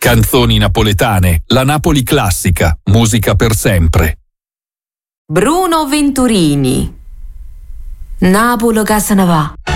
Canzoni napoletane, la Napoli classica, musica per sempre. Bruno Venturini. Napolo che se ne va.